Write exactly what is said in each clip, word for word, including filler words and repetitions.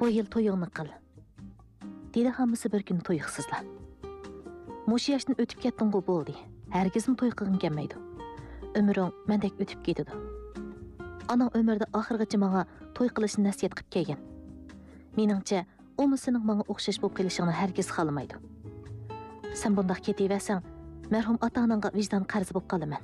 Bu yıl toyuğunu qil. Dedi hammasi bir kun toyuqsizlar. Mushi yaşdan o'tib ketding go bo'ldi. Hargizmi to'y qilgin kelmaydi. Ömrüň mendek o'tib ketadi. Anang ömürde oxirgacha menga to'y qilishni nasiyat qilib kelgan. Meningcha, u sening menga o'xshash bo'lib qolishingni hargiz xolamaydi. Sen bundaq ketaversang, merhum ota-onangga vijdon qarzi bo'lib qolaman.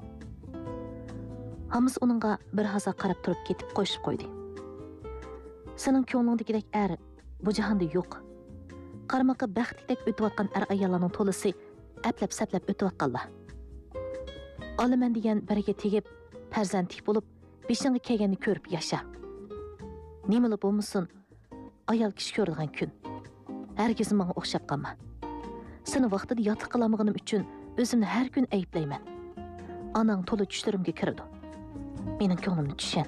Hammasi uningga bir haza qarab turib ketib qo'shib qo'ydi. Sening ko'nglingdagidek er bu jahonda yo'q. Qarmoqqa baxtdek o'tayotgan er ayollarning to'lisi aplab saplab o'tayotganlar. Olaman degan biriga tegib, farzandlik bo'lib, beshingga kelganni ko'rib yasha. Nimali bo'lmasin, ayol kishi ko'radigan kun. Hargiz menga o'xshab qolma. Seni vaqtida yotliq qilamaгаnim uchun o'zimni har kun ayblayman. Anang to'la tushlarimga kirdi. Mening ko'nglimni tushan.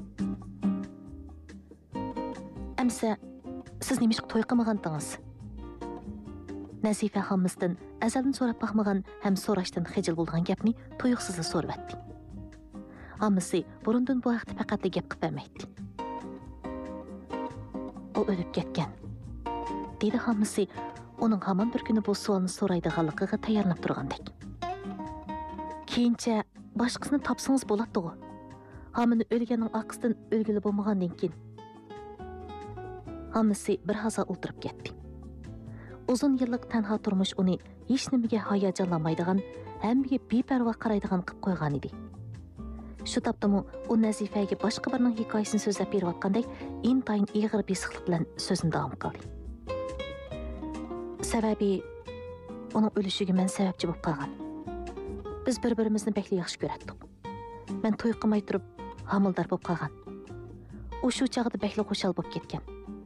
Amsa siz nima to'y qilmagandingiz? Nazifa xonimizdan azaldan so'rab baxmagan ham so'rashdan xijil bo'lgan gapni to'yiqsiz so'rayapti. Hammasi burundan bu vaqtda faqat gap qilib bermaydi. O o'lib ketgan. Dedi hammasi uning hamon bir kuni bu savolni so'raydiganligiga tayyorlanib turgandek. Keyincha boshqasini topsangiz bo'ladi-ku. Hamini o'lganning orqasidan o'lgili bo'lmagandan keyin. Hammasi bir haza o'tirib ketdi. Uzun yillik tanho turmush uni hech nimaga hayajonlanmaydigan, hammaga beparvo qaraydigan qilib qo'ygan edi. Shu topdimi u Nazifaga boshqa birning hikoyasini so'zlab berayotgandek intayin ig'ir besiqlik bilan so'zini davom qildi. Sababi uning o'lishiga men sababchi bo'lib qolgan. Biz bir-birimizni bekli yaxshi ko'rardik. Men to'y qilmay turib homildor bo'lib qolgan. U shu chaqda bekli qo'shal bo'lib ketgan.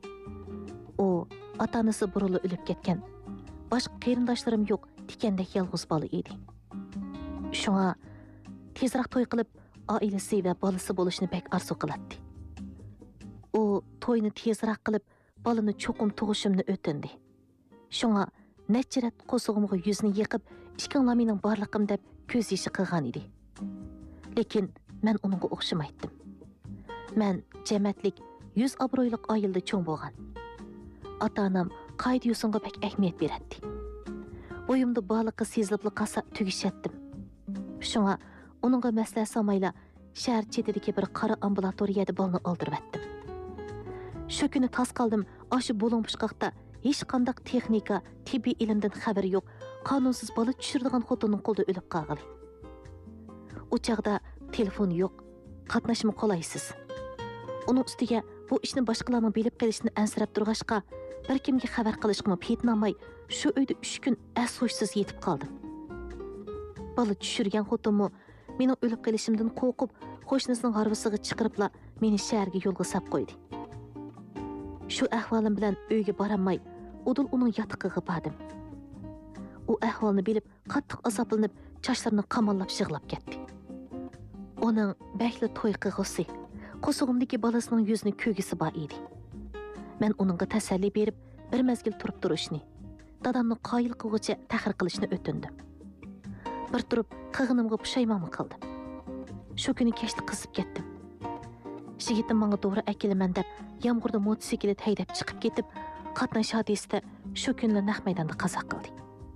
U ota-onasi burili o'lib ketgan. Boshqa qarindoshlarim yo'q, tikandek yolg'iz bola edi. Shunga tezroq to'y qilib oilasi va bolasi bo'lishni bek orzu qiladi. U to'yni tezroq qilib, bolani cho'qim tug'ishimni o'tindi. Shunga necha rat qo'sug'imga yuzni yiqib, ishkinglar mening borliqim deb ko'z yoshi qilgan edi. Lekin men uningga o'xshamaydim. Men jamatlik, yuz obro'ylik oilada cho'ng bo'lgan. Ota-onam qayda yusunga bek ahamiyat beradi. Bo'yimda borliqqa sezilib qolsa tugishatdim. Shunga uningga maslahat solmayla shahar chetidagi bir qora ambulatoriyada bolni oldirib etdim. Shu kuni tas qoldim, oshu bo'ling pushqoqda hech qanday texnika, tibbiy ilmdan xabari yo'q, qonunsiz bola tushiradigan xotinning qo'lida o'lib qolgan. U chaqda telefon yo'q, qatnashmi qolaysiz. Uning ustiga bu ishni boshqalarning bilib qilishini ansirab turg'ashqa, bir kimga xabar qilishga petnamay, shu uyda uch kun ashushsiz yetib qoldim. Bola tushirgan xotinmi mening o'lib qolishimdan qo'rqib, qo'shnisining g'arvisiga chiqiribla meni shaharga yo'lga sap qo'ydi. Shu ahvolim bilan uyga boramay, udul uning yotiqiga bordim. U ahvolni bilib, qattiq azoblanib, chochlarini qamollab yig'lab ketdi. Uning bakli to'y qilg'isi, qo'sug'imdagi bolasining yuzini ko'gisi bor edi. Men uningga tasalli berib, bir mezgil turib turishni, dadamni qoyil qilg'icha tahir qilishni o'tindim. Bir turib, qig'inimga pushaymon qildim. Shu kuni kechda qizib ketdim. Shigitim menga to'g'ri akilaman deb, yomg'irda motosiklet haydab chiqib ketib, qatnash hodisida shu kunni naq maydonda qazo qildi.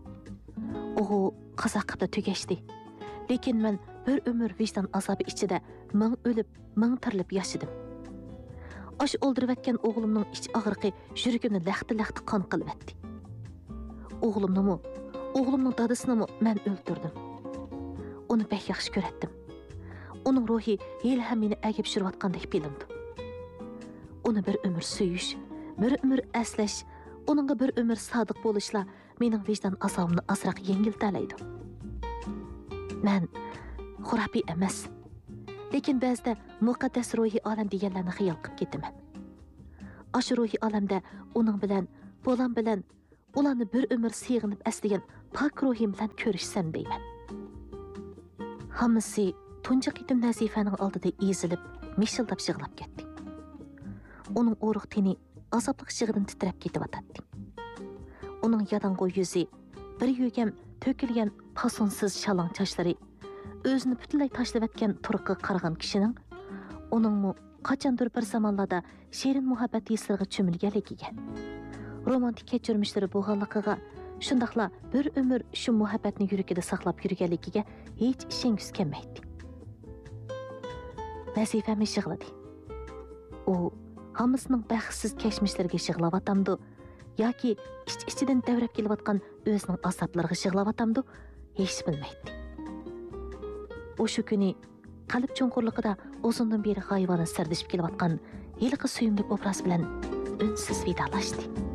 U qazo qilib tugashdi. Lekin men bir umr vijdon azobi ichida ming o'lib, ming tirilib yashadim. Osh o'ldirayotgan o'g'limning ich og'riqi yuragimni laxti-laxti qon qilib etdi. O'g'limni, o'g'limning dadasini men o'ldirdim. Uni bek yaxshi ko'ratdim. Uning ruhi hali ham meni agib shirayotgandek bilindi. Uni bir umr suyish, bir umr aslash, uningga bir umr sodiq bo'lishla mening vijdon azobimni azroq yengiltalaydi. Men xurafiy emas, lekin ba'zida muqaddas ruhiy olam deganlarni xayol qilib ketaman. Ashu ruhiy olamda uning bilan, bo'lam bilan, ularni bir umr seg'inib asligan pok ruhim bilan ko'rishsam deyman. Hammasi tunji qitim Nazifaning oldida ezilib, mishildab yig'lab ketdi. Uning o'riq teni azobli shig'idan titrab ketyapti. Uning yadang'o yuzi, bir yugam to'kilgan pasonsiz shalong sochlari, o'zini butunlay tashlab etgan turqqa qaragan kishining uningmi qachondir bir zamonlarda shirin muhabbat hislariga cho'milganligiga, romantik kechirmishlari bo'lganligiga, shundaqla bir umr shu muhabbatni yuragida saqlab yurganligiga hech ishongus kelmaydi. Vazifami yig'ladi. U hammasining baxtsiz kechmishlariga yig'layotamdi yoki ich-ichidan davrab kelayotgan o'zining azoblariga yig'layotamdi, hech bilmaydi. O'sha kuni qalb cho'nqurligida uzundan beri g'oyibona sirdishib kelayotgan yilqi suyumli obraz bilan unsiz vidolashdi.